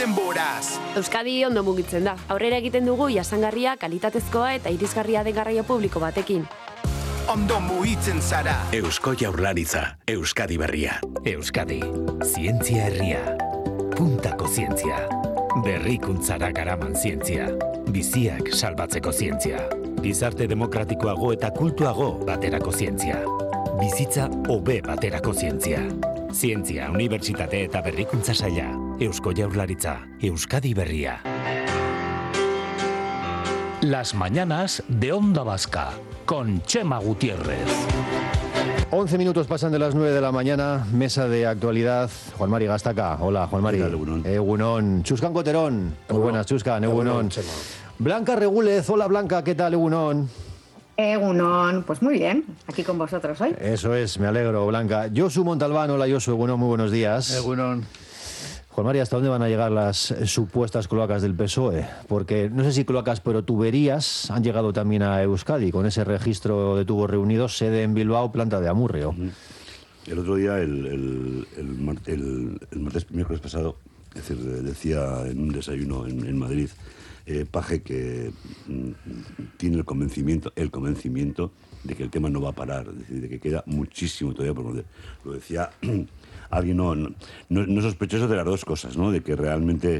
denboraz. Euskadi ondo mugitzen da. Aurrera egiten dugu jasangarria, kalitatezkoa eta irisgarria den garraio publiko batekin. Ondo mugitzen zara. Eusko Jaurlaritza, Euskadi berria. Euskadi, zientzia herria. Puntako zientzia. Berrikuntzara garaman zientzia. Biziak salbatzeko zientzia. Gizarte demokratikoago eta kultuago baterako zientzia. Bizitza hobe baterako zientzia. Zientzia, Unibertsitate eta Berrikuntza Saila. Eusko Jaurlaritza, Euskadi berria. Las mañanas de Onda Vasca, con Chema Gutiérrez. 11 minutos pasan de las 9 de la mañana, mesa de actualidad. Juan Mari Gastaca. Hola, Juan Mari. Egunon. Chuscan Coterón. Muy buenas, Chuscan. Egunon. Blanca Regúlez. Hola, Blanca. ¿Qué tal, Egunon? Egunon, pues muy bien, aquí con vosotros hoy. Eso es, me alegro, Blanca. Josu Montalbán. Hola, Josu. Egunon, muy buenos días. Egunon. Juan Mari, ¿hasta dónde van a llegar las supuestas cloacas del PSOE? Porque no sé si cloacas, pero tuberías han llegado también a Euskadi, con ese registro de tubos reunidos, sede en Bilbao, planta de Amurrio. El otro día, el miércoles pasado, es decir, decía en un desayuno en Madrid, Paje, que tiene el convencimiento de que el tema no va a parar, es decir, de que queda muchísimo todavía por conocer. Lo decía alguien no sospechoso de las dos cosas, ¿no? De que realmente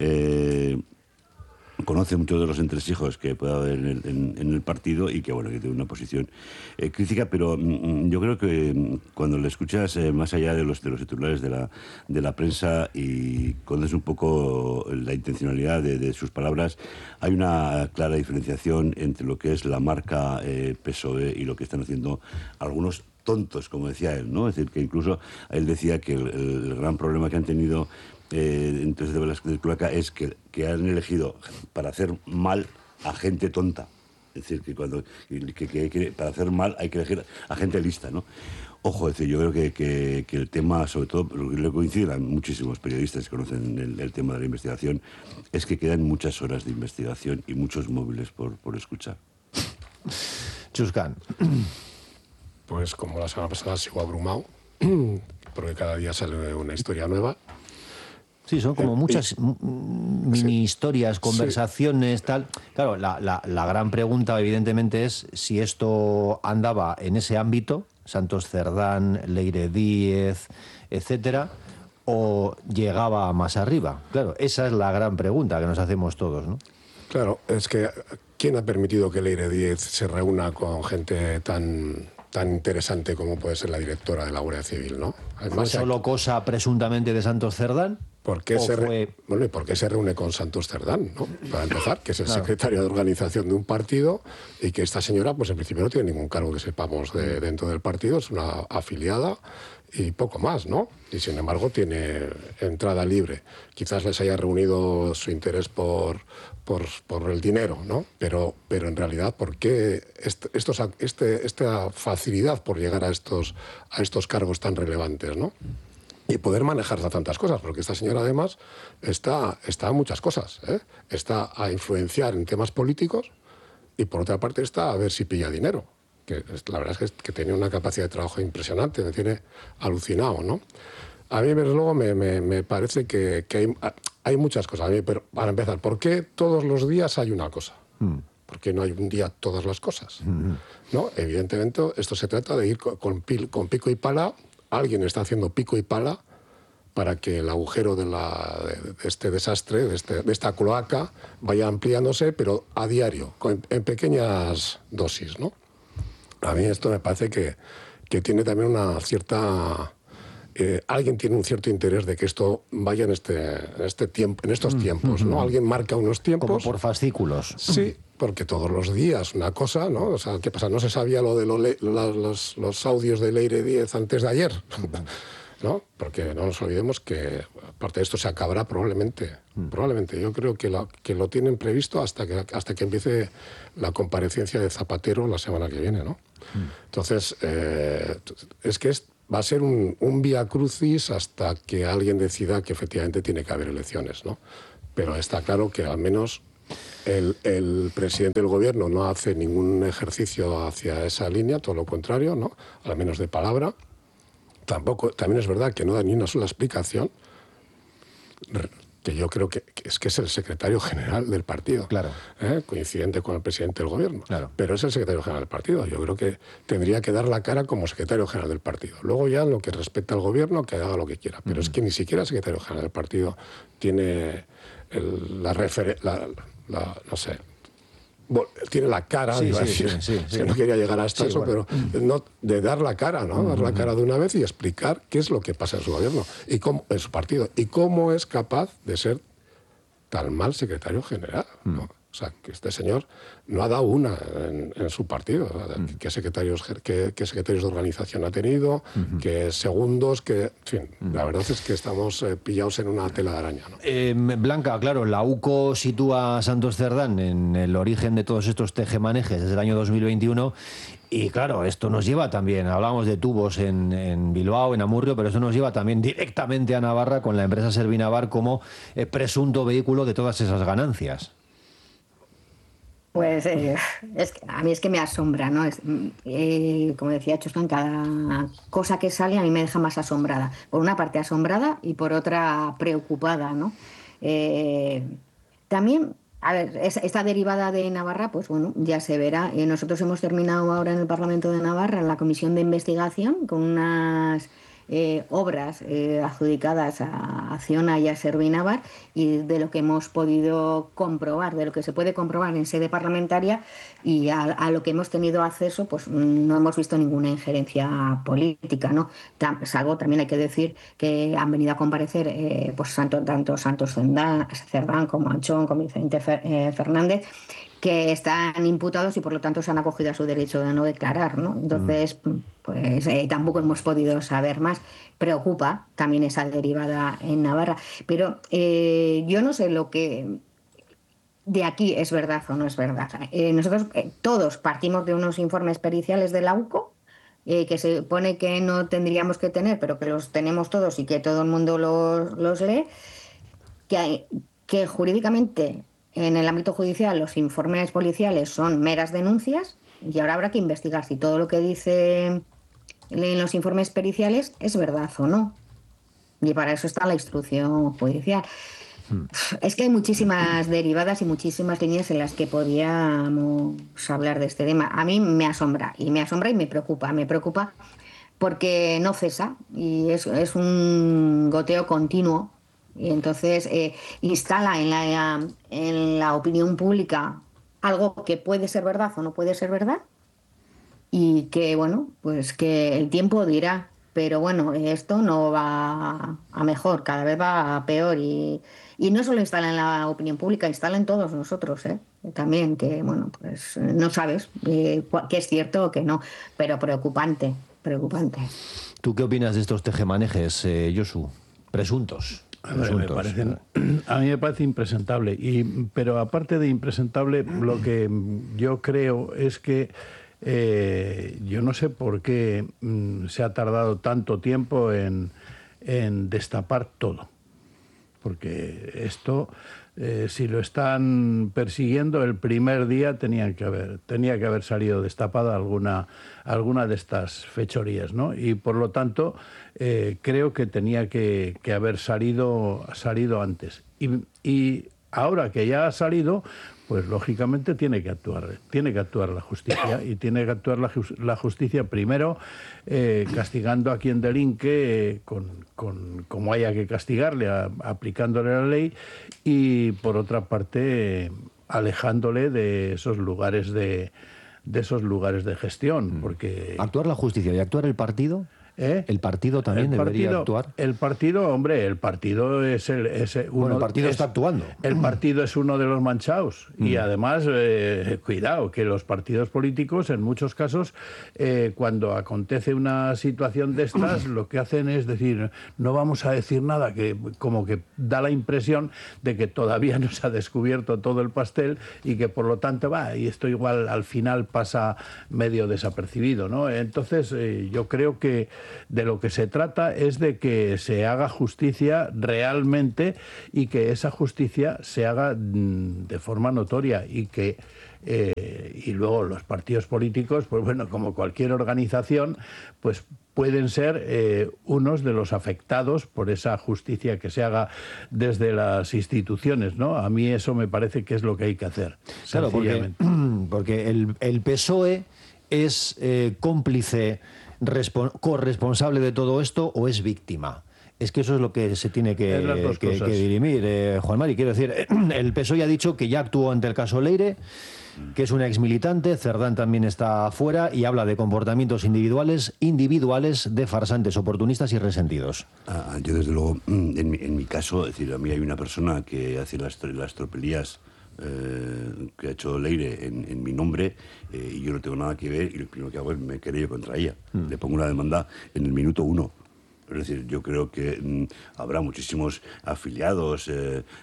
conoce muchos de los entresijos que puede haber en el partido y que, bueno, que tiene una posición crítica, pero yo creo que cuando le escuchas más allá de los titulares de la prensa y conoces un poco la intencionalidad de sus palabras, hay una clara diferenciación entre lo que es la marca PSOE y lo que están haciendo algunos tontos, como decía él, ¿no? Es decir, que incluso él decía que el gran problema que han tenido entonces de las cloaca es que han elegido para hacer mal a gente tonta. Es decir, que para hacer mal hay que elegir a gente lista, ¿no? Ojo, es decir, yo creo que el tema, sobre todo, lo coinciden muchísimos periodistas que conocen el tema de la investigación, es que quedan muchas horas de investigación y muchos móviles por escuchar. Chuscan. Pues como la semana pasada sigo abrumado, porque cada día sale una historia nueva. Sí, son como muchas mini historias, conversaciones, tal. Claro, la gran pregunta, evidentemente, es si esto andaba en ese ámbito, Santos Cerdán, Leire Díez, etcétera, o llegaba más arriba. Claro, esa es la gran pregunta que nos hacemos todos, ¿no? Claro, es que ¿quién ha permitido que Leire Díez se reúna con gente tan interesante como puede ser la directora de la Guardia Civil, ¿no? Además, ¿fue solo cosa presuntamente de Santos Cerdán? ¿Por qué se reúne con Santos Cerdán, ¿no? Para empezar, que es el secretario de organización de un partido y que esta señora, pues en principio no tiene ningún cargo que sepamos dentro del partido, es una afiliada y poco más, ¿no? Y sin embargo tiene entrada libre. Quizás les haya reunido su interés por el dinero, ¿no? Pero en realidad, ¿por qué esta facilidad por llegar a estos cargos tan relevantes, ¿no? Y poder manejar tantas cosas, porque esta señora además está a muchas cosas, ¿eh? Está a influenciar en temas políticos y por otra parte está a ver si pilla dinero. Que la verdad es que tiene una capacidad de trabajo impresionante, me tiene alucinado, ¿no? A mí, desde luego, me parece que hay muchas cosas. Pero para empezar, ¿por qué todos los días hay una cosa? ¿Por qué no hay un día todas las cosas? ¿No? Evidentemente, esto se trata de ir con pico y pala. Alguien está haciendo pico y pala para que el agujero de este desastre, de esta cloaca, vaya ampliándose, pero a diario, en pequeñas dosis, ¿no? A mí esto me parece que tiene también una cierta... alguien tiene un cierto interés de que esto vaya en estos tiempos, ¿no? Alguien marca unos tiempos... Como por fascículos. Sí, porque todos los días una cosa, ¿no? O sea, ¿qué pasa? No se sabía lo de los audios de Leire Díez antes de ayer, ¿no? Porque no nos olvidemos que parte de esto se acabará probablemente. Yo creo que lo tienen previsto hasta que empiece la comparecencia de Zapatero la semana que viene, ¿no? Entonces, es que va a ser un vía crucis hasta que alguien decida que efectivamente tiene que haber elecciones, ¿no? Pero está claro que al menos el presidente del gobierno no hace ningún ejercicio hacia esa línea, todo lo contrario, ¿no? Al menos de palabra. También es verdad que no da ni una sola explicación que yo creo que es el secretario general del partido, claro, coincidente con el presidente del gobierno, claro, pero es el secretario general del partido. Yo creo que tendría que dar la cara como secretario general del partido. Luego ya en lo que respecta al gobierno, que haga lo que quiera, pero es que ni siquiera el secretario general del partido tiene no sé, tiene la cara, sí, que no quería llegar hasta eso, bueno, pero no, de dar la cara, ¿no? Dar la cara de una vez y explicar qué es lo que pasa en su gobierno y cómo, en su partido, y cómo es capaz de ser tan mal secretario general, ¿no? O sea, que este señor no ha dado una en su partido. ¿Qué secretarios de organización ha tenido? ¿Qué segundos? En fin, la verdad es que estamos pillados en una tela de araña, ¿no? Blanca, claro, la UCO sitúa a Santos Cerdán en el origen de todos estos tejemanejes desde el año 2021. Y claro, esto nos lleva también, hablamos de tubos en Bilbao, en Amurrio, pero esto nos lleva también directamente a Navarra con la empresa Servinavar como presunto vehículo de todas esas ganancias. Pues a mí es que me asombra, ¿no? Como decía Chuscan, cada cosa que sale a mí me deja más asombrada. Por una parte asombrada y por otra preocupada, ¿no? También, a ver, esta derivada de Navarra, pues bueno, ya se verá. Nosotros hemos terminado ahora en el Parlamento de Navarra, en la comisión de investigación, con unas obras adjudicadas a Acciona y a Servinavar, y de lo que hemos podido comprobar, de lo que se puede comprobar en sede parlamentaria y a lo que hemos tenido acceso, pues no hemos visto ninguna injerencia política, ¿no? Salvo, también hay que decir, que han venido a comparecer pues tanto Santos Cerdán como Anchón, como Vicente Fernández, que están imputados y por lo tanto se han acogido a su derecho de no declarar, ¿no? Entonces, pues tampoco hemos podido saber más. Preocupa también esa derivada en Navarra. Pero yo no sé lo que de aquí es verdad o no es verdad. Nosotros todos partimos de unos informes periciales de la UCO, que se supone que no tendríamos que tener, pero que los tenemos todos y que todo el mundo los lee, que jurídicamente, en el ámbito judicial, los informes policiales son meras denuncias y ahora habrá que investigar si todo lo que dice en los informes periciales es verdad o no. Y para eso está la instrucción judicial. Es que hay muchísimas derivadas y muchísimas líneas en las que podíamos hablar de este tema. A mí me asombra y me preocupa. Me preocupa porque no cesa y es un goteo continuo. Y entonces instala en la opinión pública algo que puede ser verdad o no puede ser verdad, y que, bueno, pues que el tiempo dirá. Pero bueno, esto no va a mejor, cada vez va a peor. Y no solo instala en la opinión pública, instala en todos nosotros, también, que, bueno, pues no sabes qué es cierto o qué no, pero preocupante. ¿Tú qué opinas de estos tejemanejes, Josu? Presuntos. A mí me parece impresentable, pero aparte de impresentable, lo que yo creo es que yo no sé por qué se ha tardado tanto tiempo en destapar todo, porque esto, si lo están persiguiendo, el primer día tenía que haber salido destapada alguna de estas fechorías, ¿no? Y por lo tanto creo que tenía que haber salido antes. Y ahora que ya ha salido, pues lógicamente tiene que actuar la justicia, y tiene que actuar la justicia primero castigando a quien delinque como haya que castigarle, aplicándole la ley, y por otra parte alejándole de esos lugares de gestión, porque actuar la justicia y actuar el partido. ¿El partido también debería actuar? El partido es el partido está actuando. El partido es uno de los manchados. Y además, cuidado, que los partidos políticos, en muchos casos, cuando acontece una situación de estas, lo que hacen es decir, no vamos a decir nada, que como que da la impresión de que todavía no se ha descubierto todo el pastel y que por lo tanto y esto igual al final pasa medio desapercibido, ¿no? Entonces, yo creo que de lo que se trata es de que se haga justicia realmente, y que esa justicia se haga de forma notoria, y que y luego los partidos políticos, pues bueno, como cualquier organización, pues pueden ser unos de los afectados por esa justicia que se haga desde las instituciones, ¿no? A mí eso me parece que es lo que hay que hacer. Claro, porque el PSOE es cómplice, corresponsable de todo esto, o es víctima. Es que eso es lo que se tiene que dirimir, Juan Mari. Quiero decir, el PSOE ha dicho que ya actuó ante el caso Leire, que es una exmilitante. Cerdán también está fuera y habla de comportamientos individuales de farsantes, oportunistas y resentidos. Yo, desde luego, en mi caso, es decir, a mí hay una persona que hace las tropelías que ha hecho Leire en mi nombre, y yo no tengo nada que ver, y lo primero que hago es me querello contra ella. Le pongo una demanda en el minuto 1. Es decir, yo creo que habrá muchísimos afiliados,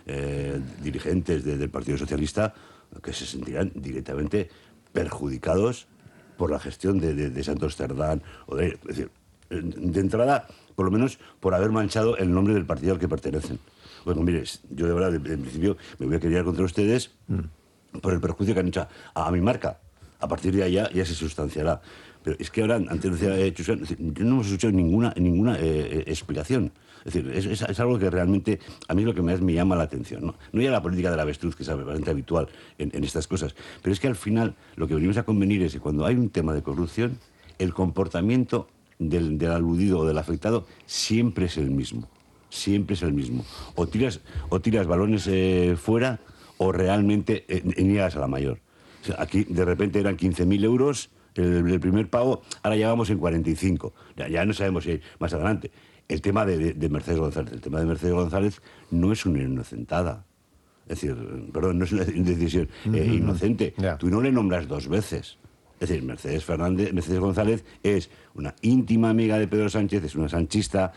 dirigentes del Partido Socialista, que se sentirán directamente perjudicados por la gestión de Santos Cerdán. Es decir, de entrada, por lo menos por haber manchado el nombre del partido al que pertenecen. Bueno, mire, yo de verdad, en principio, me voy a querer contra ustedes por el perjuicio que han hecho a mi marca. A partir de allá ya se sustanciará. Pero es que ahora, antes decía Chusán, yo no hemos escuchado ninguna explicación. Es decir, es algo que realmente a mí es lo que más me llama la atención. No ya la política de la avestruz, que es bastante habitual en estas cosas, pero es que al final lo que venimos a convenir es que cuando hay un tema de corrupción, el comportamiento del aludido o del afectado siempre es el mismo. Siempre es el mismo. O tiras balones fuera, o realmente niegas a la mayor. O sea, aquí de repente eran 15.000 euros el primer pago, ahora ya vamos en 45. Ya no sabemos si hay más adelante. El tema de Mercedes González. El tema de Mercedes González no es una inocentada. Es decir, perdón, no es una decisión inocente. Yeah. Tú no le nombras 2 veces. Es decir, Mercedes González es una íntima amiga de Pedro Sánchez, es una sanchista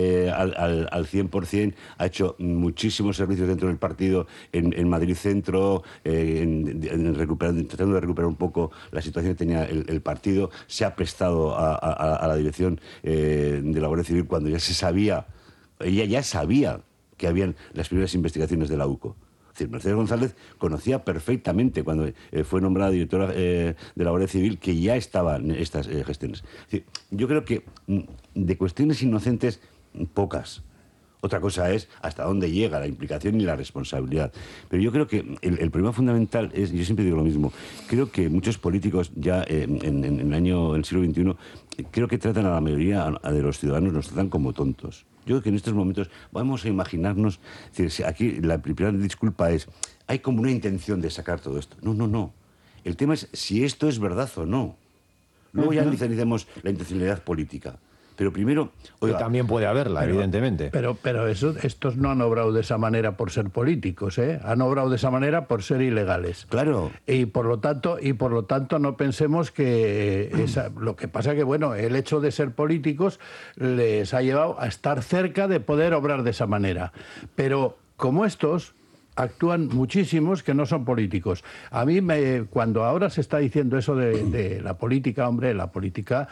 al 100%, ha hecho muchísimos servicios dentro del partido en Madrid Centro, tratando de recuperar un poco la situación que tenía el partido, se ha prestado a la dirección de la Guardia Civil cuando ya se sabía, ella ya sabía que habían las primeras investigaciones de la UCO. Mercedes González conocía perfectamente cuando fue nombrada directora de la Guardia Civil que ya estaban estas gestiones. Es decir, yo creo que de cuestiones inocentes, pocas. Otra cosa es hasta dónde llega la implicación y la responsabilidad. Pero yo creo que el problema fundamental es, yo siempre digo lo mismo, creo que muchos políticos ya en el siglo XXI, creo que tratan a la mayoría de los ciudadanos, nos tratan como tontos. Yo creo que en estos momentos vamos a imaginarnos, es decir, aquí la primera disculpa es, hay como una intención de sacar todo esto. No. El tema es si esto es verdad o no. Luego ya analicemos la intencionalidad política. Pero primero... Oiga, que también puede haberla, evidentemente. Pero estos no han obrado de esa manera por ser políticos, ¿eh? Han obrado de esa manera por ser ilegales. Claro. Y por lo tanto no pensemos que... lo que pasa que, bueno, el hecho de ser políticos les ha llevado a estar cerca de poder obrar de esa manera. Pero como estos... actúan muchísimos que no son políticos. A mí, cuando ahora se está diciendo eso de la política, hombre, la política,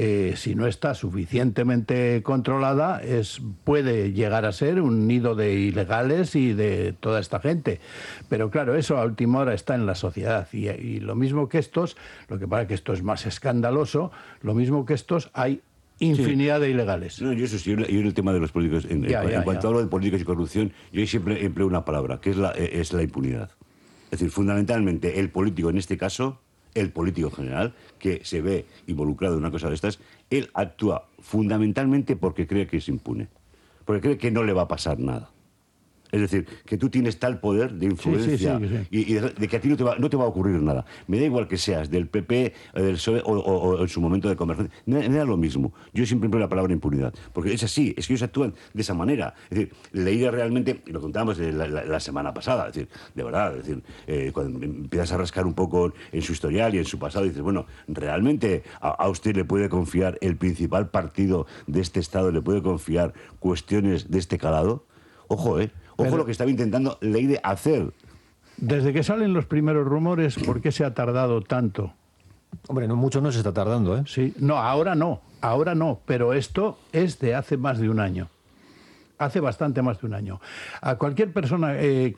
si no está suficientemente controlada, puede llegar a ser un nido de ilegales y de toda esta gente. Pero claro, eso a última hora está en la sociedad. Y lo mismo que estos, lo que pasa es que esto es más escandaloso, lo mismo que estos hay infinidad de ilegales. No, yo el tema de los políticos, en cuanto hablo de políticos y corrupción, yo siempre empleo una palabra, que es la impunidad. Es decir, fundamentalmente el político, en este caso, el político en general, que se ve involucrado en una cosa de estas, él actúa fundamentalmente porque cree que es impune, porque cree que no le va a pasar nada. Es decir, que tú tienes tal poder de influencia sí. Y de que a ti no te va a ocurrir nada. Me da igual que seas del PP, del PSOE o en su momento de Convergencia. Me da lo mismo. Yo siempre empleo la palabra impunidad. Porque es así, es que ellos actúan de esa manera. Es decir, Leire realmente, y lo contábamos la semana pasada, es decir, de verdad, es decir, cuando empiezas a rascar un poco en su historial y en su pasado, dices, bueno, ¿realmente a usted le puede confiar el principal partido de este Estado, le puede confiar cuestiones de este calado? Ojo, Ojo lo que estaba intentando Leire hacer. Desde que salen los primeros rumores, ¿por qué se ha tardado tanto? Hombre, mucho no se está tardando, ¿eh? Sí, no, ahora no, pero esto es de hace más de un año. Hace bastante más de un año. A cualquier persona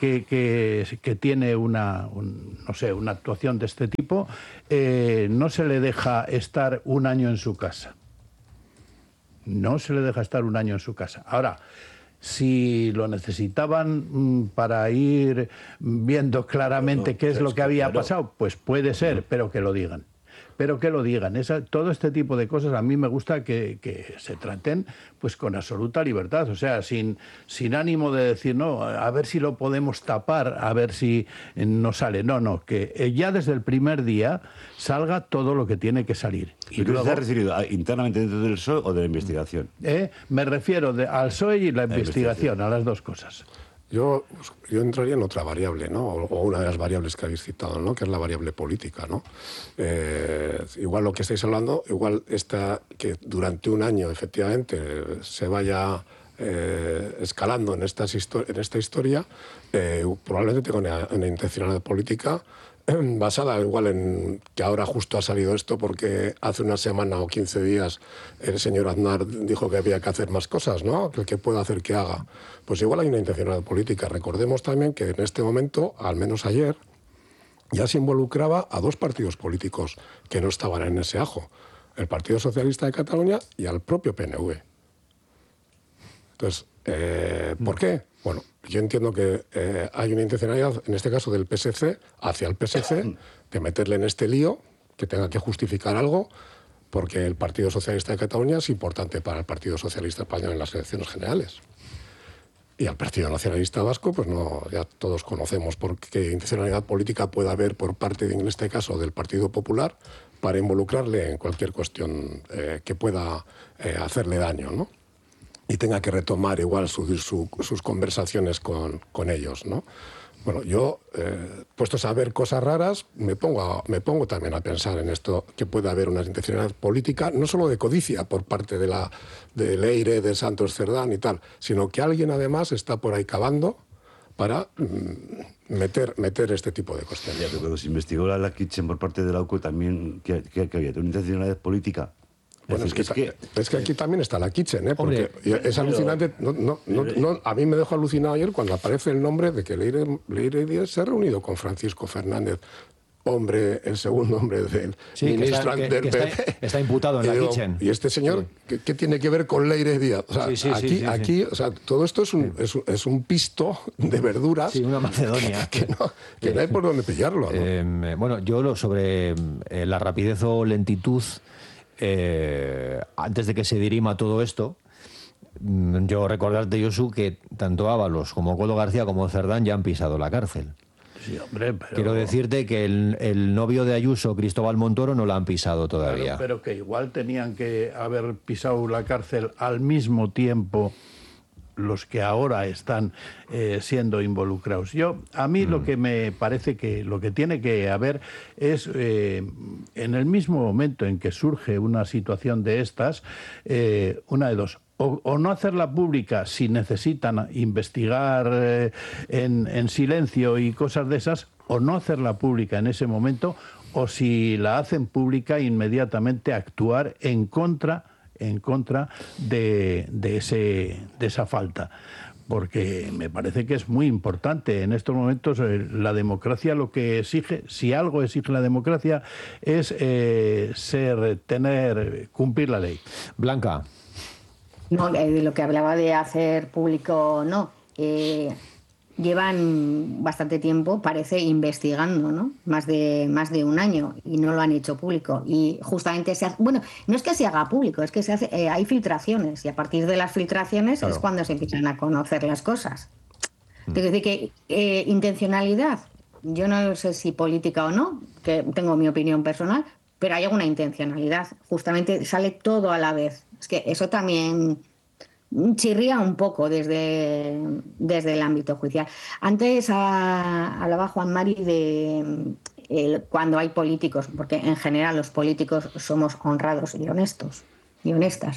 que tiene una actuación de este tipo, no se le deja estar un año en su casa. no se le deja estar un año en su casa. Ahora, si lo necesitaban para ir viendo claramente qué es lo que había pasado, pues puede ser, pero que lo digan. Pero que lo digan. Todo este tipo de cosas a mí me gusta que se traten pues con absoluta libertad, o sea, sin ánimo de decir, no, a ver si lo podemos tapar, a ver si no sale. No, que ya desde el primer día salga todo lo que tiene que salir. ¿Y luego, ¿te has referido internamente dentro del PSOE o de la investigación? Me refiero al PSOE y la investigación, a las dos cosas. Yo entraría en otra variable, ¿no? O una de las variables que habéis citado, ¿no? Que es la variable política, ¿no? Igual lo que estáis hablando, igual está que durante un año, efectivamente, se vaya escalando en esta historia, probablemente tenga una intencionalidad política basada igual en que ahora justo ha salido esto porque hace una semana o 15 días el señor Aznar dijo que había que hacer más cosas, ¿no? Que el que pueda hacer que haga. Pues igual hay una intencionalidad política. Recordemos también que en este momento, al menos ayer, ya se involucraba a dos partidos políticos que no estaban en ese ajo. El Partido Socialista de Cataluña y al propio PNV. Entonces, ¿por qué? Bueno, yo entiendo que hay una intencionalidad, en este caso del PSC, hacia el PSC, de meterle en este lío, que tenga que justificar algo, porque el Partido Socialista de Cataluña es importante para el Partido Socialista Español en las elecciones generales. Y al Partido Nacionalista Vasco, pues no, ya todos conocemos por qué intencionalidad política puede haber por parte, en este caso, del Partido Popular, para involucrarle en cualquier cuestión que pueda hacerle daño, ¿no? Y tenga que retomar igual sus conversaciones con ellos, ¿no? Bueno, yo, puestos a ver cosas raras, me pongo también a pensar en esto, que puede haber una intencionalidad política, no solo de codicia por parte de Leire, de Santos Cerdán y tal, sino que alguien además está por ahí cavando para meter este tipo de cuestiones. Ya, pero cuando se investigó la Kitchen por parte de la UCO también, ¿qué había? ¿Una intencionalidad política? Bueno, es que aquí también está la Kitchen, ¿eh? Porque es alucinante. A mí me dejó alucinado ayer cuando aparece el nombre de que Leire Díaz se ha reunido con Francisco Fernández, el segundo hombre del ministro del PP. Está imputado en la Kitchen. ¿Y este señor qué tiene que ver con Leire Díaz? O sea, aquí, o sea, todo esto es un pisto de verduras. Sí, una Macedonia. que no hay por dónde pillarlo, ¿no? Bueno, yo sobre la rapidez o lentitud, antes de que se dirima todo esto, yo recordarte, Josu, que tanto Ábalos como Coldo García como Cerdán ya han pisado la cárcel. Sí, hombre, pero... Quiero decirte que el novio de Ayuso, Cristóbal Montoro, no la han pisado todavía. Claro, pero que igual tenían que haber pisado la cárcel al mismo tiempo los que ahora están siendo involucrados. A mí lo que me parece que lo que tiene que haber es, en el mismo momento en que surge una situación de estas, una de dos. O no hacerla pública si necesitan investigar en silencio y cosas de esas, o no hacerla pública en ese momento, o si la hacen pública, inmediatamente actuar en contra de esa falta. Porque me parece que es muy importante. En estos momentos la democracia lo que exige, si algo exige la democracia, es cumplir la ley. Blanca. No, de lo que hablaba de hacer público, no. Llevan bastante tiempo, parece, investigando, ¿no? Más de un año, y no lo han hecho público. Y justamente bueno, no es que se haga público, es que hay filtraciones, y a partir de las filtraciones es cuando se empiezan a conocer las cosas. Es decir, que intencionalidad, yo no sé si política o no, que tengo mi opinión personal, pero hay alguna intencionalidad. Justamente sale todo a la vez. Es que eso también chirría un poco desde el ámbito judicial. Antes hablaba Juan Mari de cuando hay políticos, porque en general los políticos somos honrados y honestos y honestas,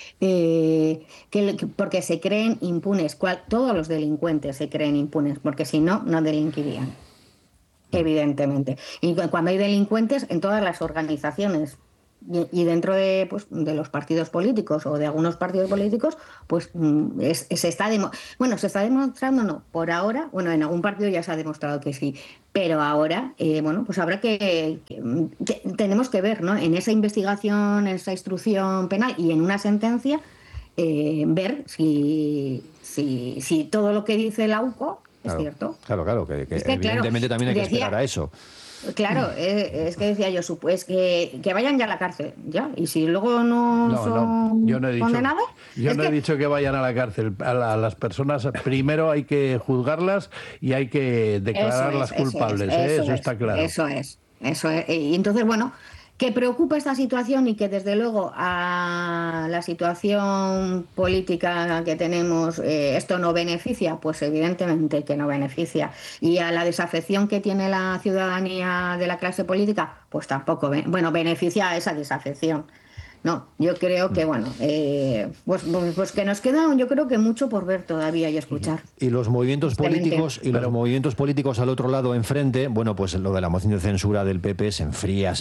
porque se creen impunes. Todos los delincuentes se creen impunes, porque si no, no delinquirían, evidentemente. Y cuando hay delincuentes, en todas las organizaciones y dentro de, pues, de los partidos políticos o de algunos partidos políticos, pues se está demostrando, no, por ahora, bueno, en algún partido ya se ha demostrado que sí, pero ahora, bueno, pues habrá que tenemos que ver, ¿no? En esa investigación, en esa instrucción penal y en una sentencia, ver si todo lo que dice la UCO es cierto. Claro, que evidentemente claro, también hay que esperar a eso. Claro, es que decía yo, pues que vayan ya a la cárcel, ya, y si luego no son condenados... Yo no he dicho que vayan a la cárcel. A las personas primero hay que juzgarlas y hay que declararlas culpables, eso está claro. Eso es. Y entonces, bueno, que preocupa esta situación y que desde luego a la situación política que tenemos esto no beneficia, pues evidentemente que no beneficia. Y a la desafección que tiene la ciudadanía de la clase política, pues tampoco, beneficia a esa desafección. No, yo creo que, bueno, pues que nos queda, yo creo que mucho por ver todavía y escuchar. Y los movimientos políticos al otro lado, enfrente, bueno, pues lo de la moción de censura del PP se enfría.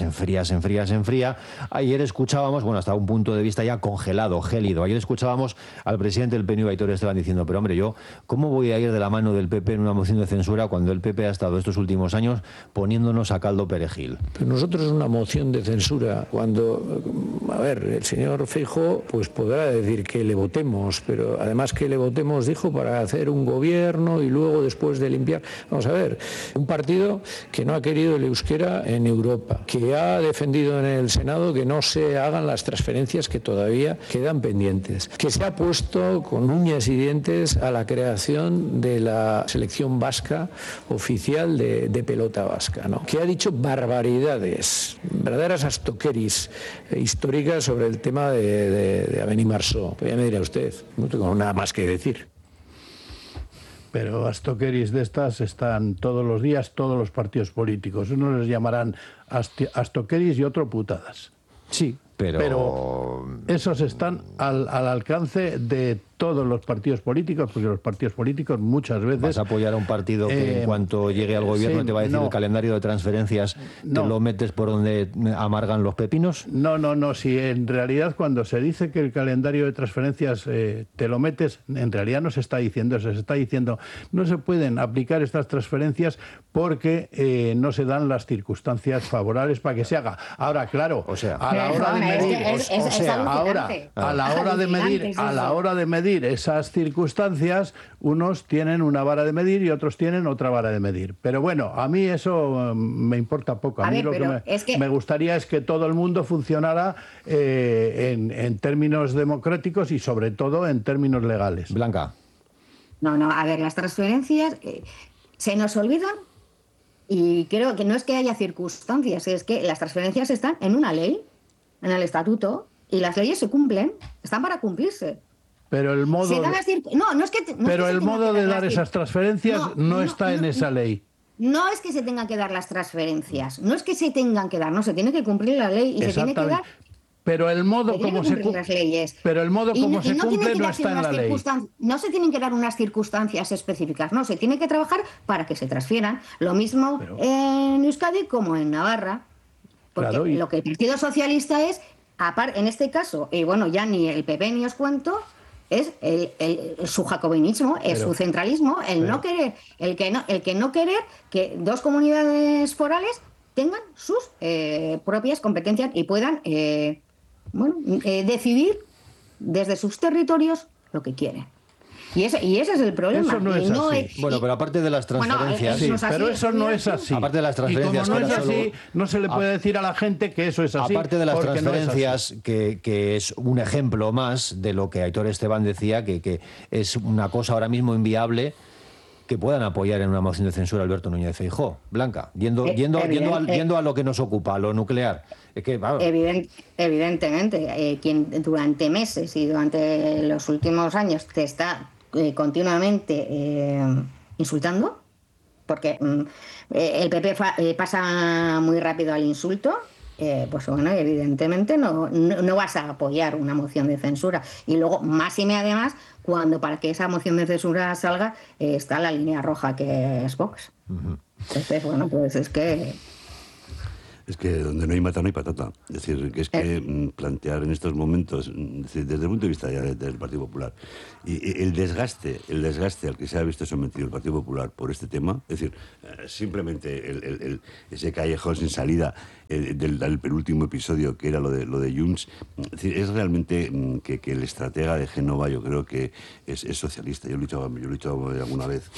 Ayer escuchábamos, bueno, hasta un punto de vista ya congelado, gélido. Ayer escuchábamos al presidente del PNV, Aitor Esteban, diciendo, pero hombre, ¿cómo voy a ir de la mano del PP en una moción de censura cuando el PP ha estado estos últimos años poniéndonos a caldo perejil? Pero nosotros una moción de censura, cuando... el señor Feijóo pues podrá decir que le votemos, pero además que le votemos, dijo, para hacer un gobierno y luego después de limpiar. Vamos a ver, un partido que no ha querido el euskera en Europa, que ha defendido en el Senado que no se hagan las transferencias que todavía quedan pendientes, que se ha puesto con uñas y dientes a la creación de la selección vasca oficial de pelota vasca, ¿no? Que ha dicho barbaridades, verdaderas astoqueris históricas sobre el tema de Avenir Marceau. Pues ya me dirá usted, no tengo nada más que decir. Pero astoqueris de estas están todos los días, todos los partidos políticos. Unos les llamarán astoqueris y otros putadas. Sí, pero esos están al alcance de todos los partidos políticos, porque los partidos políticos muchas veces... ¿Vas a apoyar a un partido que en cuanto llegue al gobierno te va a decir el calendario de transferencias, te lo metes por donde amargan los pepinos? No, si en realidad cuando se dice que el calendario de transferencias te lo metes, en realidad no se está diciendo eso, se está diciendo no se pueden aplicar estas transferencias porque no se dan las circunstancias favorables para que se haga. Ahora, claro, a la hora de medir esas circunstancias, unos tienen una vara de medir y otros tienen otra vara de medir. Pero bueno, a mí eso me importa poco. A mí lo que me gustaría es que todo el mundo funcionara en términos democráticos y sobre todo en términos legales. Blanca. No, a ver, las transferencias se nos olvidan y creo que no es que haya circunstancias, es que las transferencias están en una ley, en el estatuto, y las leyes se cumplen, están para cumplirse. Pero el modo de dar esas transferencias no está en esa ley. No es que se tengan que dar las transferencias, no es que se tengan que dar, no, se tiene que cumplir la ley y se tiene que dar. Pero el modo como se cumple no está en la ley. No se tienen que dar unas circunstancias específicas, no, se tiene que trabajar para que se transfieran. Lo mismo en Euskadi como en Navarra. Porque lo que el Partido Socialista es, en este caso, y bueno, ya ni el PP ni os cuento, es su jacobinismo, es su centralismo, el que no querer que dos comunidades forales tengan sus propias competencias y puedan decidir desde sus territorios lo que quieren. Y ese es el problema. Eso no es así. Bueno, pero aparte de las transferencias... pero eso no es así. Aparte de las transferencias... Y como no es así, no se le puede decir a la gente que eso es así. Aparte de las transferencias, que es un ejemplo más de lo que Aitor Esteban decía, que es una cosa ahora mismo inviable que puedan apoyar en una moción de censura a Alberto Núñez Feijóo. Blanca, yendo a lo que nos ocupa, a lo nuclear. Es que, evidentemente, quien durante meses y durante los últimos años te está continuamente insultando, porque el PP pasa muy rápido al insulto, pues bueno, evidentemente no vas a apoyar una moción de censura. Y luego, máxime además, cuando para que esa moción de censura salga está la línea roja que es Vox. Entonces, bueno, pues es que... Es que donde no hay mata no hay patata. Es decir, que es que plantear en estos momentos, desde el punto de vista ya del Partido Popular, y el desgaste al que se ha visto sometido el Partido Popular por este tema, es decir, simplemente ese callejón sin salida del penúltimo episodio, que era lo de Junts, es decir, es realmente que el estratega de Génova, yo creo que es socialista. Yo lo he dicho alguna vez.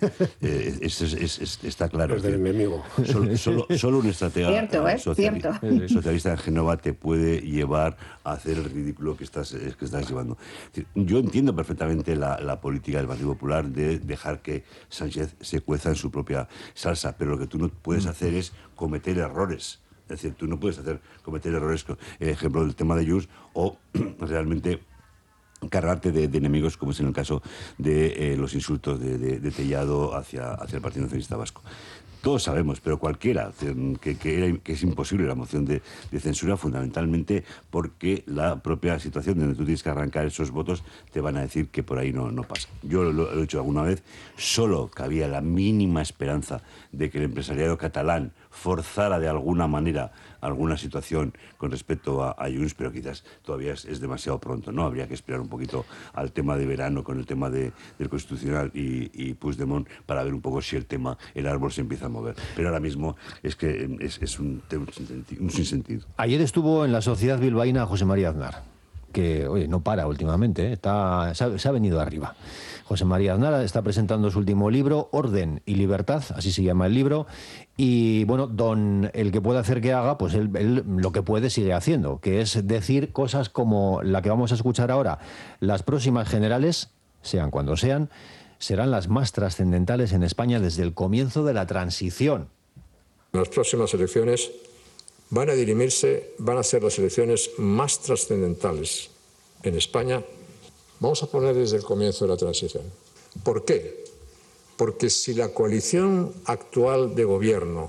Está claro. Es del enemigo. Solo un estratega Cierto. socialista en Génova te puede llevar a hacer el ridículo que estás llevando. Yo entiendo perfectamente la política del Partido Popular de dejar que Sánchez se cueza en su propia salsa, pero lo que tú no puedes hacer es cometer errores. Es decir, tú no puedes cometer errores, ejemplo del tema de Junts, o realmente cargarte de enemigos, como es en el caso de los insultos de Tellado hacia el Partido Nacionalista Vasco. Todos sabemos, pero cualquiera, que es imposible la moción de censura, fundamentalmente porque la propia situación donde tú tienes que arrancar esos votos te van a decir que por ahí no pasa. Yo lo he dicho alguna vez, solo cabía la mínima esperanza de que el empresariado catalán forzara de alguna manera alguna situación con respecto a Junts, pero quizás todavía es demasiado pronto, ¿no? Habría que esperar un poquito al tema de verano con el tema del Constitucional y Puigdemont para ver un poco si el árbol se empieza a mover. Pero ahora mismo es que es un sinsentido. Ayer estuvo en la Sociedad Bilbaína José María Aznar, que, oye, no para últimamente, se ha venido arriba. José María Aznar está presentando su último libro, Orden y Libertad, así se llama el libro, y bueno, el que puede hacer que haga, pues él lo que puede sigue haciendo, que es decir cosas como la que vamos a escuchar ahora. Las próximas generales, sean cuando sean, serán las más trascendentales en España desde el comienzo de la transición. Las próximas elecciones van a ser las elecciones más trascendentales en España. Vamos a poner desde el comienzo de la transición. ¿Por qué? Porque si la coalición actual de gobierno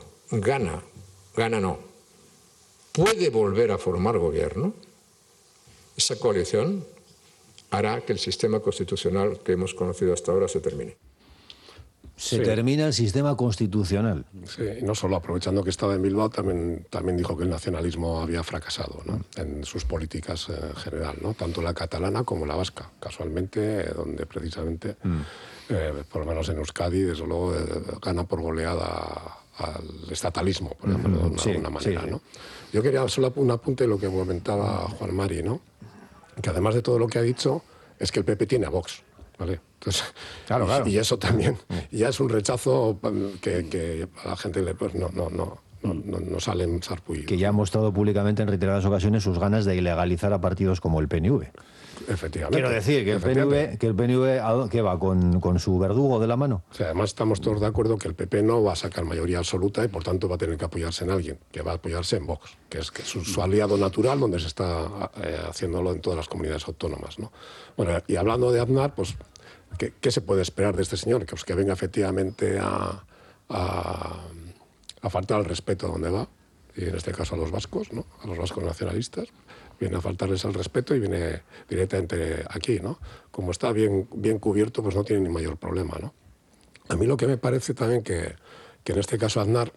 puede volver a formar gobierno, esa coalición hará que el sistema constitucional que hemos conocido hasta ahora se termine. Se termina el sistema constitucional. Sí, y no solo, aprovechando que estaba en Bilbao, también dijo que el nacionalismo había fracasado, ¿no? En sus políticas en general, ¿no? Tanto la catalana como la vasca, casualmente, donde precisamente, por lo menos en Euskadi, desde luego, gana por goleada al estatalismo, por ejemplo, de alguna manera, ¿no? Yo quería solo un apunte de lo que comentaba Juan Mari, ¿no? Que además de todo lo que ha dicho, es que el PP tiene a Vox. ¿Vale? Entonces, claro. Y eso también ya es un rechazo que a la gente pues no salen sarpullidos. Que ya ha mostrado públicamente en reiteradas ocasiones sus ganas de ilegalizar a partidos como el PNV. Efectivamente. Quiero decir que el PNV ¿qué va? ¿Con su verdugo de la mano? O sea, además estamos todos de acuerdo que el PP no va a sacar mayoría absoluta y por tanto va a tener que apoyarse en alguien, que va a apoyarse en Vox, que es su aliado natural, donde se está haciéndolo en todas las comunidades autónomas, ¿no? Bueno, y hablando de Aznar, pues ¿qué se puede esperar de este señor? Que venga efectivamente a faltar al respeto donde va, y en este caso a los vascos, ¿no? A los vascos nacionalistas. Viene a faltarles al respeto y viene directamente aquí, ¿no? Como está bien cubierto, pues no tiene ni mayor problema, ¿no? A mí lo que me parece también que en este caso Aznar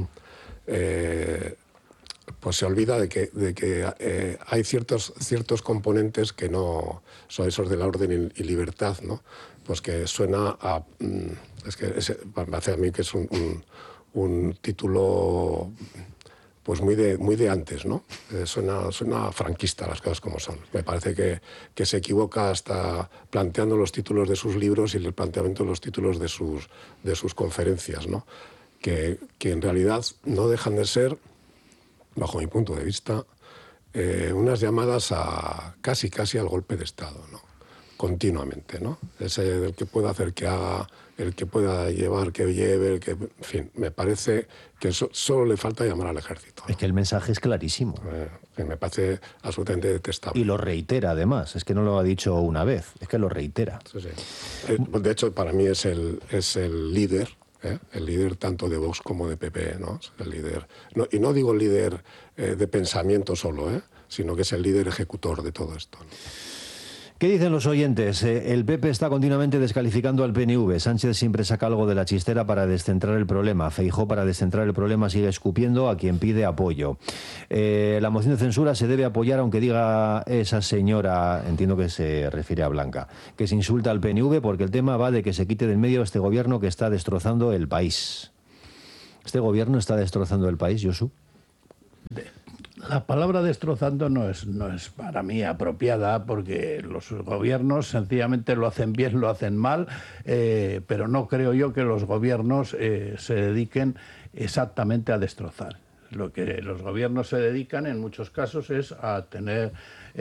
pues se olvida de que hay ciertos componentes que no son esos de la orden y libertad, ¿no? Pues que suena a... me parece a mí que es un título... pues muy de antes, ¿no? Suena franquista, las cosas como son. Me parece que se equivoca hasta planteando los títulos de sus libros y el planteamiento de los títulos de sus conferencias, ¿no? Que en realidad no dejan de ser, bajo mi punto de vista, unas llamadas a casi al golpe de Estado, ¿no? Continuamente, ¿no? Ese del que pueda hacer que haga, el que pueda llevar que lleve, en fin, me parece que solo le falta llamar al ejército, ¿no? Es que el mensaje es clarísimo. Me parece absolutamente detestable. Y lo reitera, además. Es que no lo ha dicho una vez, es que lo reitera. Sí. De hecho, para mí es el líder, el líder tanto de Vox como de PP, ¿no? El líder, y no digo el líder de pensamiento solo, sino que es el líder ejecutor de todo esto, ¿no? ¿Qué dicen los oyentes? El PP está continuamente descalificando al PNV. Sánchez siempre saca algo de la chistera para descentrar el problema. Feijóo, para descentrar el problema, sigue escupiendo a quien pide apoyo. La moción de censura se debe apoyar aunque diga esa señora, entiendo que se refiere a Blanca, que se insulta al PNV porque el tema va de que se quite del medio este gobierno que está destrozando el país. ¿Este gobierno está destrozando el país, Josu? La palabra destrozando no es para mí apropiada, porque los gobiernos sencillamente lo hacen bien, lo hacen mal, pero no creo yo que los gobiernos se dediquen exactamente a destrozar. Lo que los gobiernos se dedican en muchos casos es a tener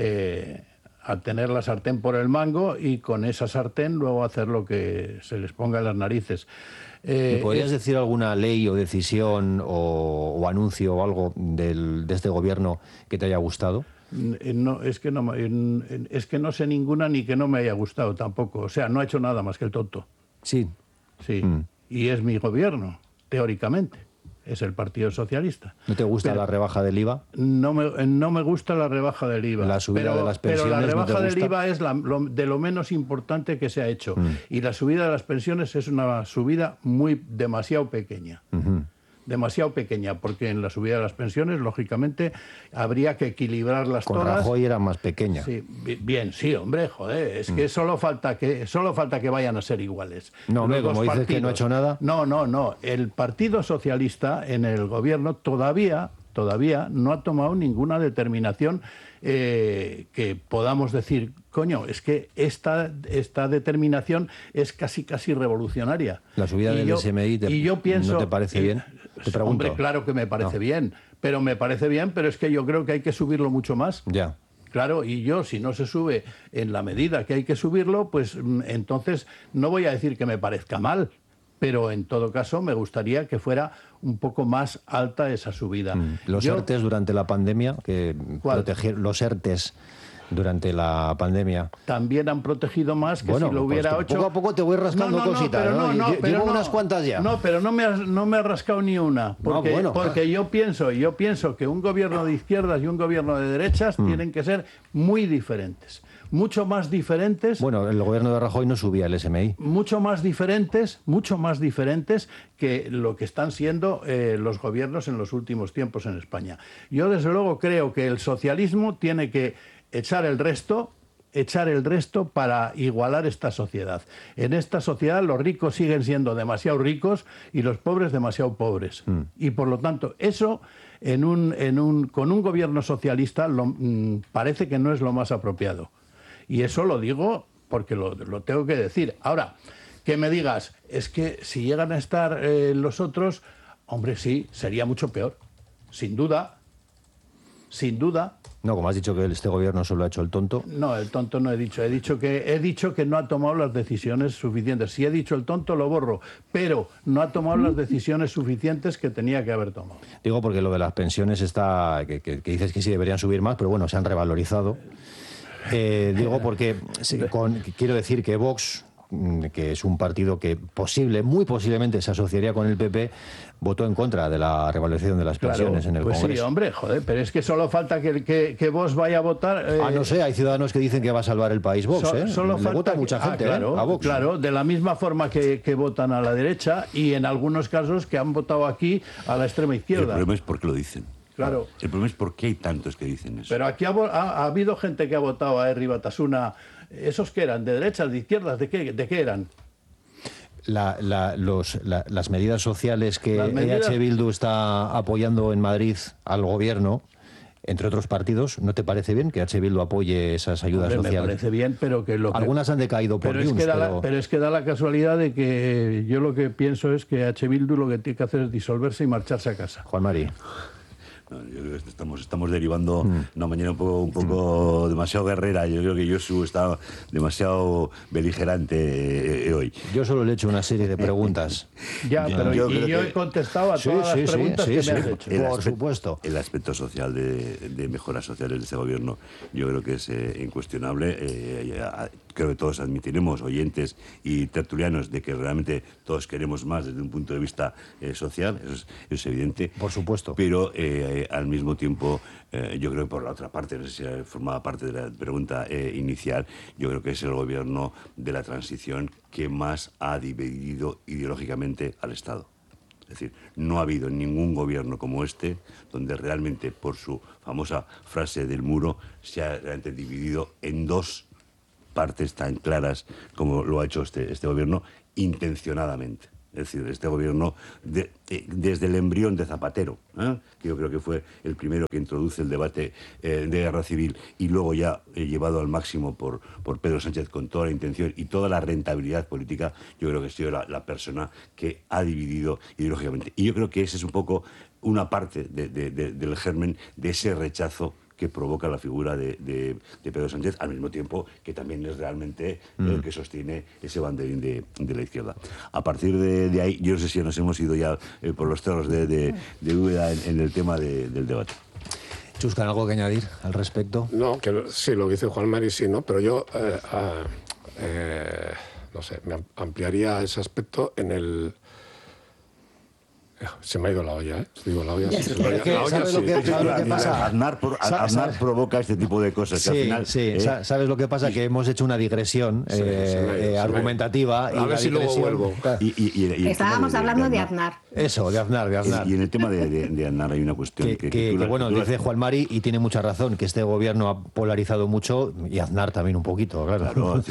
la sartén por el mango y con esa sartén luego hacer lo que se les ponga en las narices. ¿Me podrías decir alguna ley o decisión o anuncio o algo de este gobierno que te haya gustado? No, es que no sé ninguna ni que no me haya gustado tampoco. O sea, no ha hecho nada más que el tonto. Sí. Sí. Y es mi gobierno, teóricamente. Es el Partido Socialista. ¿No te gusta la rebaja del IVA? No me gusta la rebaja del IVA. La subida de las pensiones. Pero la rebaja ¿no te gusta? del IVA es de lo menos importante que se ha hecho. Y la subida de las pensiones es una subida demasiado pequeña. Demasiado pequeña, porque en la subida de las pensiones, lógicamente, habría que equilibrarlas Con todas. Rajoy era más pequeña. Sí, bien, sí, hombre, joder, es que solo falta que vayan a ser iguales. No, como dices que no ha hecho nada. No. El Partido Socialista en el gobierno todavía no ha tomado ninguna determinación que podamos decir, coño, es que esta determinación es casi revolucionaria. La subida del SMI ¿no te parece bien? Te pregunto. Hombre, claro que me parece bien, pero es que yo creo que hay que subirlo mucho más. Ya. Claro, y si no se sube en la medida que hay que subirlo, pues entonces no voy a decir que me parezca mal, pero en todo caso me gustaría que fuera un poco más alta esa subida. Los ERTEs durante la pandemia, los ERTEs durante la pandemia también han protegido más que si lo hubiera hecho. Poco a poco te voy rascando cositas. Llevo unas cuantas ya. No, pero no me ha rascado ni una, porque yo pienso que un gobierno de izquierdas y un gobierno de derechas tienen que ser muy diferentes. Mucho más diferentes. Bueno, el gobierno de Rajoy no subía el SMI. Mucho más diferentes que lo que están siendo los gobiernos en los últimos tiempos en España. Yo, desde luego, creo que el socialismo tiene que echar el resto para igualar esta sociedad. En esta sociedad los ricos siguen siendo demasiado ricos y los pobres demasiado pobres. Y por lo tanto, eso con un gobierno socialista parece que no es lo más apropiado. Y eso lo digo porque lo tengo que decir. Ahora, que me digas, es que si llegan a estar los otros, hombre, sí, sería mucho peor. Sin duda. No, como has dicho que este gobierno solo ha hecho el tonto. No, el tonto no he dicho. He dicho que no ha tomado las decisiones suficientes. Si he dicho el tonto, lo borro. Pero no ha tomado las decisiones suficientes que tenía que haber tomado. Digo porque lo de las pensiones está... que dices que sí deberían subir más, pero bueno, se han revalorizado. Digo porque quiero decir que Vox, que es un partido que muy posiblemente se asociaría con el PP, votó en contra de la revalorización de las pensiones en el Congreso. Sí, hombre, joder, pero es que solo falta que Vox vaya a votar... no sé, hay ciudadanos que dicen que va a salvar el país Vox, Solo le vota mucha gente a Vox. Claro, de la misma forma que votan a la derecha y en algunos casos que han votado aquí a la extrema izquierda. El problema es por qué lo dicen. Claro. El problema es por qué hay tantos que dicen eso. Pero aquí ha habido gente que ha votado a Herri Batasuna. ¿Esos qué eran? ¿De derechas, de izquierdas? ¿De qué eran? Las medidas sociales que EH Bildu está apoyando en Madrid al gobierno, entre otros partidos, ¿no te parece bien que EH Bildu apoye esas ayudas sociales? Me parece bien, pero que algunas han decaído por Junts, pero es que da la casualidad de que yo lo que pienso es que EH Bildu lo que tiene que hacer es disolverse y marcharse a casa. Juan Mari. No, yo creo que estamos derivando una mañana un poco demasiado guerrera. Yo creo que Josu está demasiado beligerante hoy. Yo solo le he hecho una serie de preguntas. Pero yo he contestado a todas las preguntas que me has hecho. Por supuesto. El aspecto social de mejoras sociales de este gobierno yo creo que es incuestionable. Creo que todos admitiremos, oyentes y tertulianos, de que realmente todos queremos más desde un punto de vista social. Eso es evidente. Por supuesto. Pero al mismo tiempo, yo creo que por la otra parte, no sé si formaba parte de la pregunta inicial, yo creo que es el gobierno de la transición que más ha dividido ideológicamente al Estado. Es decir, no ha habido ningún gobierno como este donde realmente, por su famosa frase del muro, se ha realmente dividido en dos partes tan claras como lo ha hecho este gobierno intencionadamente. Es decir, este gobierno, desde el embrión de Zapatero, que yo creo que fue el primero que introduce el debate de guerra civil y luego ya llevado al máximo por Pedro Sánchez con toda la intención y toda la rentabilidad política, yo creo que ha sido la persona que ha dividido ideológicamente. Y yo creo que esa es un poco una parte del germen de ese rechazo que provoca la figura de Pedro Sánchez, al mismo tiempo que también es realmente el que sostiene ese banderín de la izquierda. A partir de ahí, yo no sé si nos hemos ido ya por los cerros de Úbeda en el tema del debate. Chuscan, ¿algo que añadir al respecto? No, que sí, lo que dice Juan Mari, sí, ¿no? Pero yo, no sé, me ampliaría ese aspecto en el... Se me ha ido la olla, ¿eh? Digo, la olla sí. ¿Sabes lo que pasa? Aznar provoca este tipo de cosas. Sí, que al final, sí. ¿Sabes lo que pasa? Que hemos hecho una digresión argumentativa. A ver si luego vuelvo. Estábamos hablando de Aznar. Eso, de Aznar. Y en el tema de Aznar hay una cuestión que bueno, dice Juan Mari, y tiene mucha razón, que este gobierno ha polarizado mucho, y Aznar también un poquito, claro.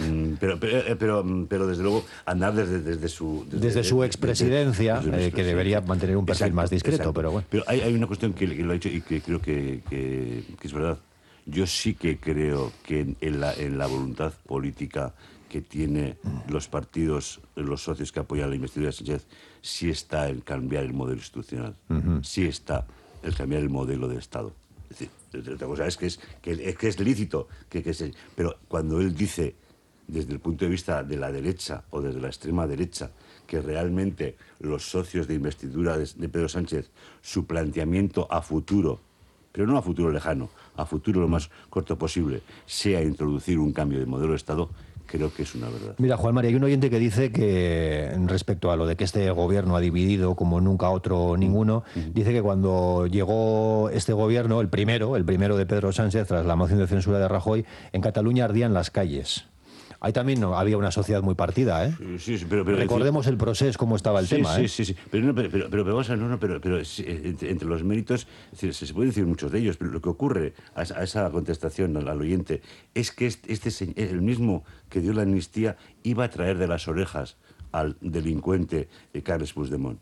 Pero desde luego, Aznar desde su expresidencia, que debería mantener un perfil más discreto, pero bueno. Pero hay una cuestión que lo ha dicho y que creo que es verdad. Yo sí que creo que en la voluntad política que tiene los partidos, los socios que apoyan la investidura de Sánchez, sí está el cambiar el modelo institucional, sí está el cambiar el modelo de Estado. Es decir, otra cosa es que es lícito, pero cuando él dice, desde el punto de vista de la derecha o desde la extrema derecha, que realmente los socios de investidura de Pedro Sánchez, su planteamiento a futuro, pero no a futuro lejano, a futuro lo más corto posible, sea introducir un cambio de modelo de Estado, creo que es una verdad. Mira, Juan María, hay un oyente que dice que, respecto a lo de que este gobierno ha dividido como nunca otro ninguno, dice que cuando llegó este gobierno, el primero de Pedro Sánchez, tras la moción de censura de Rajoy, en Cataluña ardían las calles. Ahí también había una sociedad muy partida, ¿eh? Sí, pero recordemos el proceso, cómo estaba el tema, ¿eh? Sí. Pero vamos a pero entre los méritos, es decir, se pueden decir muchos de ellos, pero lo que ocurre a esa contestación al oyente es que el mismo que dio la amnistía iba a traer de las orejas al delincuente Carles Puigdemont.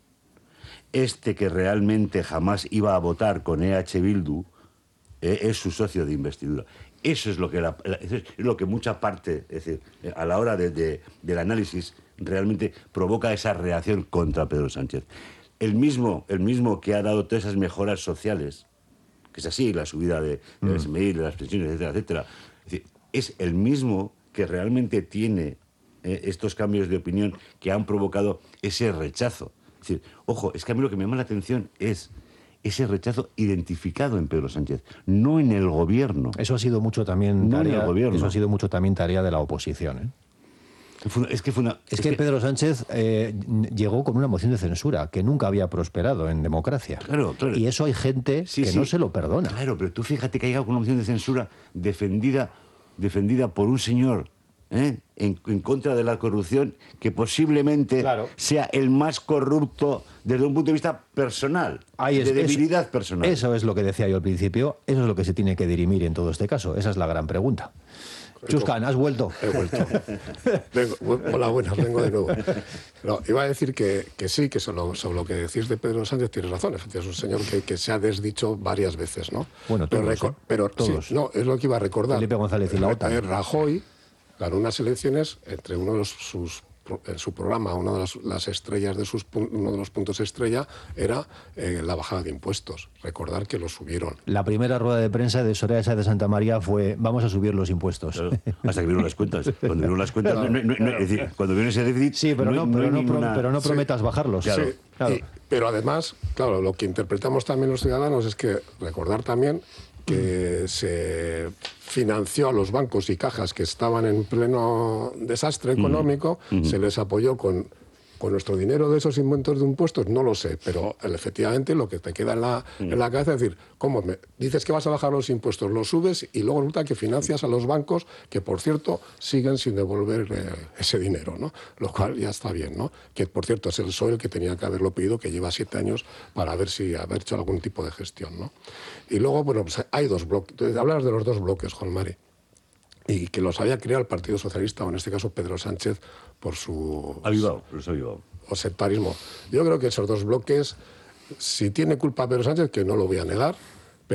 Este que realmente jamás iba a votar con EH Bildu es su socio de investidura. Eso es lo que mucha parte, es decir, a la hora del análisis, realmente provoca esa reacción contra Pedro Sánchez. El mismo que ha dado todas esas mejoras sociales, que es así, la subida de las SMI, de las pensiones, etcétera, es el mismo que realmente tiene estos cambios de opinión que han provocado ese rechazo. Es decir, ojo, es que a mí lo que me llama la atención es ese rechazo identificado en Pedro Sánchez, no en el gobierno. Eso ha sido mucho también tarea de la oposición, ¿eh? Es que Pedro Sánchez llegó con una moción de censura que nunca había prosperado en democracia. Claro. Y eso hay gente que no se lo perdona. Claro, pero tú fíjate que ha llegado con una moción de censura defendida por un señor en contra de la corrupción que posiblemente sea el más corrupto desde un punto de vista personal, de debilidad personal. Eso es lo que decía yo al principio, eso es lo que se tiene que dirimir en todo este caso. Esa es la gran pregunta. Chuscan, ¿has vuelto? He vuelto. Hola, buenas, vengo de nuevo. No, iba a decir que sí, que sobre lo que decís de Pedro Sánchez tienes razón. Es un señor que se ha desdicho varias veces, ¿no? Bueno, pero todos. Sí, no, es lo que iba a recordar. Felipe González y la OTAN. Rajoy ganó unas elecciones entre en su programa, una de las estrellas uno de los puntos estrella era la bajada de impuestos. Recordar que lo subieron. La primera rueda de prensa de Soraya Sáenz de Santa María fue: vamos a subir los impuestos. Claro, hasta que vieron las cuentas. Cuando vieron las cuentas, es decir, cuando vieron ese déficit, sí, pero no prometas bajarlos. Claro. Sí, claro. Pero además, claro, lo que interpretamos también los ciudadanos es que recordar también que se financió a los bancos y cajas que estaban en pleno desastre económico, se les apoyó con con nuestro dinero de esos inventos de impuestos, no lo sé, pero efectivamente lo que te queda en la cabeza es decir, ¿cómo dices que vas a bajar los impuestos, los subes y luego resulta que financias a los bancos que, por cierto, siguen sin devolver ese dinero, ¿no? Lo cual ya está bien, ¿no? Que, por cierto, es el PSOE el que tenía que haberlo pedido, que lleva 7 años para ver si haber hecho algún tipo de gestión, ¿no? Y luego, bueno, pues hay 2 bloques. Hablas de los 2 bloques, Juan Mari, y que los había creado el Partido Socialista, o en este caso Pedro Sánchez, por su... Avivado. O sectarismo. Yo creo que esos 2 bloques, si tiene culpa Pedro Sánchez, que no lo voy a negar,